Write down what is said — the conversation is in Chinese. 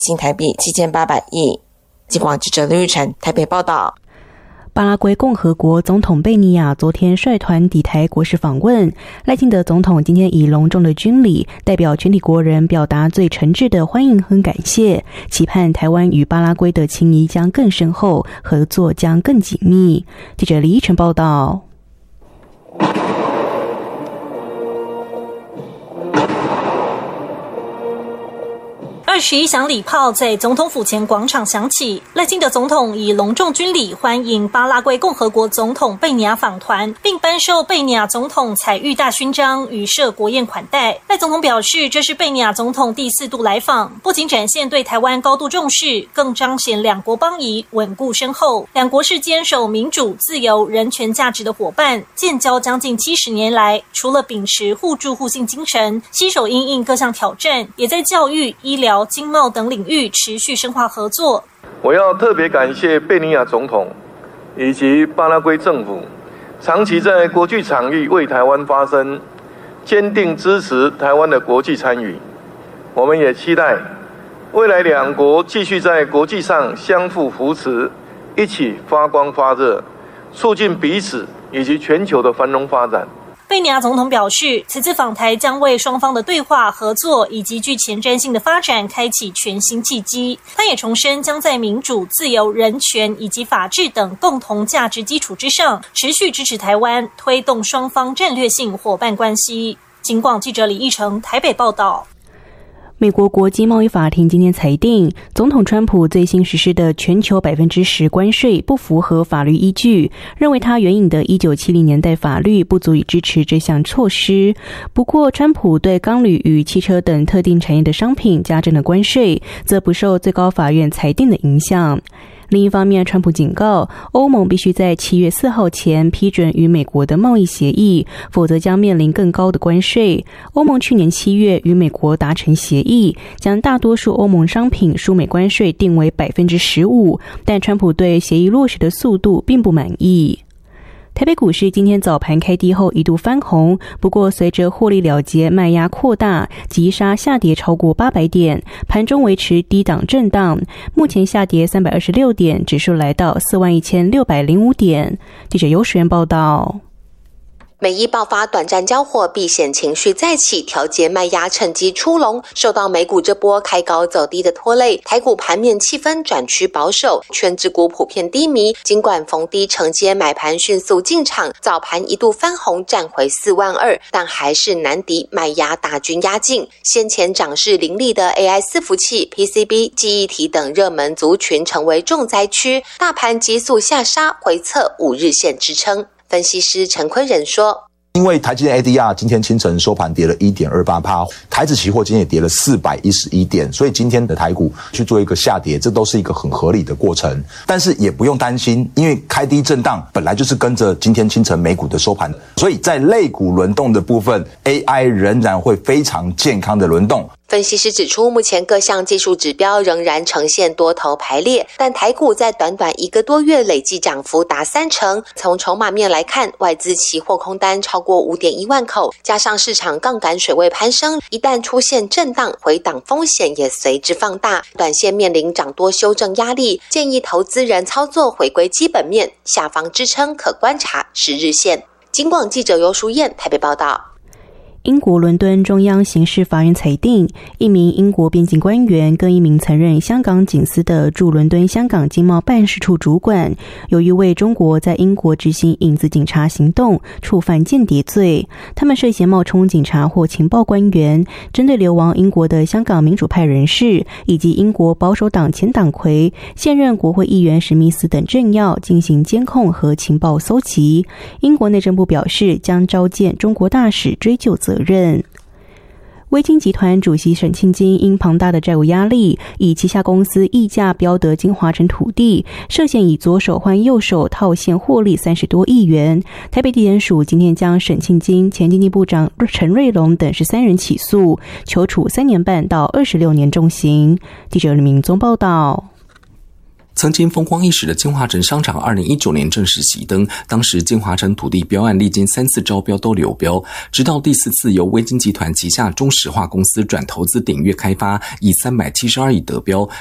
新台币7800亿。警广记者刘玉成台北报道。 巴拉圭共和国总统贝尼亚昨天率团抵台国事访问，赖清德总统今天以隆重的军礼代表全体国人表达最诚挚的欢迎和感谢，期盼台湾与巴拉圭的情谊将更深厚，合作将更紧密。记者李依晨报道。 21响礼炮在总统府前广场响起，赖清德总统以隆重军礼欢迎巴拉圭共和国总统贝尼亚访团，并颁授贝尼亚总统彩玉大勋章与设国宴款待。赖总统表示，这是贝尼亚总统第4度来访，不仅展现对台湾高度重视，更彰显两国邦谊稳固深厚。两国是坚守民主、自由、人权价值的伙伴，建交将近70年来，除了秉持互助互信精神，携手因应各项挑战，也在教育、医疗、经贸等领域持续深化合作。 我要特别感谢贝尼亚总统以及巴拉圭政府长期在国际场域为台湾发声，坚定支持台湾的国际参与。我们也期待未来两国继续在国际上相互扶持，一起发光发热，促进彼此以及全球的繁荣发展。 贝尼亚总统表示，此次访台将为双方的对话、合作以及具前瞻性的发展开启全新契机。他也重申，将在民主、自由、人权以及法治等共同价值基础之上，持续支持台湾，推动双方战略性伙伴关系。警广记者李义成台北报道。 美国国际贸易法庭今天裁定，总统川普最新实施的全球10%关税不符合法律依据，认为他援引的1970年代法律不足以支持这项措施。不过，川普对钢铝与汽车等特定产业的商品加征的关税，则不受最高法院裁定的影响。另一方面，川普警告欧盟必须在7月4号前批准与美国的贸易协议，否则将面临更高的关税。欧盟去年7月与美国达成协议，将大多数欧盟商品输美关税定为15%，但川普对协议落实的速度并不满意。台北股市今天早盘开低后一度翻红，不过随着获利了结卖压扩大，急杀下跌超过800点，盘中维持低档震荡，目前下跌326点，指数来到41605点。记者尤时源报道。 美伊爆发短暂交火，避险情绪再起，调节卖压趁机出笼。受到美股这波开高走低的拖累，台股盘面气氛转趋保守，权值股普遍低迷。尽管逢低承接买盘迅速进场，早盘一度翻红，站回42000，但还是难敌卖压大军压境。先前涨势凌厉的 AI 伺服器、PCB、记忆体等热门族群成为重灾区，大盘急速下杀，回测5日线支撑。分析师陈坤仁说， 因为台积电 ADR 今天清晨收盘跌了 1.28%， 台指期货今天也跌了411点，所以今天的台股去做一个下跌，这都是一个很合理的过程。但是也不用担心，因为开低震荡本来就是跟着今天清晨美股的收盘，所以在类股轮动的部分 AI 仍然会非常健康的轮动。 分析师指出，目前各项技术指标仍然呈现多头排列，但台股在短短1个多月累计涨幅达30%。从筹码面来看，外资期货空单超过5.1万口，加上市场杠杆水位攀升，一旦出现震荡，回档风险也随之放大，短线面临涨多修正压力，建议投资人操作回归基本面，下方支撑可观察10日线。警广记者尤淑燕台北报道。 英国伦敦中央刑事法院裁定，一名英国边境官员跟一名曾任香港警司的驻伦敦香港经贸办事处主管，由于为中国在英国执行影子警察行动，触犯间谍罪。他们涉嫌冒充警察或情报官员，针对流亡英国的香港民主派人士以及英国保守党前党魁、现任国会议员史密斯等政要进行监控和情报搜集。英国内政部表示，将召见中国大使追究责任。威金集团主席沈庆金因庞大的债务压力，以旗下公司溢价标得金华城土地，涉嫌以左手换右手套现获利30多亿元。台北地检署今天将沈庆金、前经济部长陈瑞龙等13人起诉，求处3年半到26年重刑。记者李明宗报道。 曾经风光一时的金华城商场2019年正式熄灯，当时金华城土地标案历经3次招标都流标，直到第4次由威金集团旗下中石化公司转投资鼎悦开发，以372亿得标，